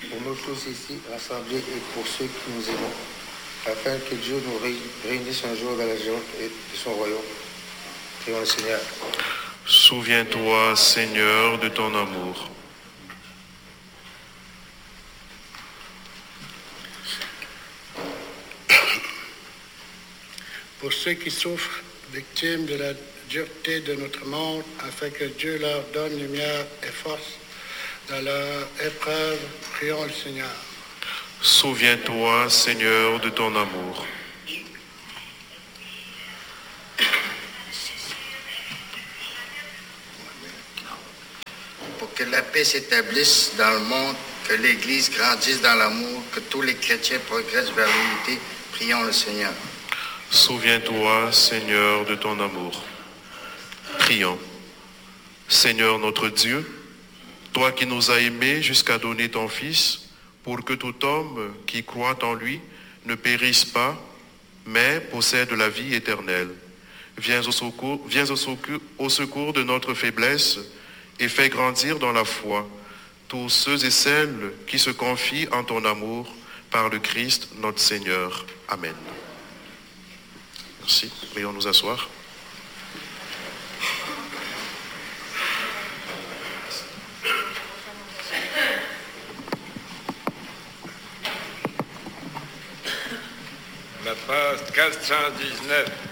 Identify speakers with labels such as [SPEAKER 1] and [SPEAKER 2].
[SPEAKER 1] pour nous tous ici rassemblés et pour ceux qui nous aimons, afin que Dieu nous réunisse un jour dans la joie de son royaume. Prions le Seigneur.
[SPEAKER 2] Souviens-toi, Seigneur, de ton amour.
[SPEAKER 3] Pour ceux qui souffrent, victimes de la dureté de notre monde, afin que Dieu leur donne lumière et force dans leur épreuve, prions le Seigneur.
[SPEAKER 2] Souviens-toi, Seigneur, de ton amour.
[SPEAKER 4] Pour que la paix s'établisse dans le monde, que l'Église grandisse dans l'amour, que tous les chrétiens progressent vers l'unité, prions le Seigneur.
[SPEAKER 2] Souviens-toi, Seigneur, de ton amour. Prions. Seigneur notre Dieu, toi qui nous as aimés jusqu'à donner ton Fils, pour que tout homme qui croit en lui ne périsse pas, mais possède la vie éternelle. Viens au secours de notre faiblesse et fais grandir dans la foi tous ceux et celles qui se confient en ton amour par le Christ notre Seigneur. Amen. Merci. Prions nous asseoir.
[SPEAKER 5] La page 419.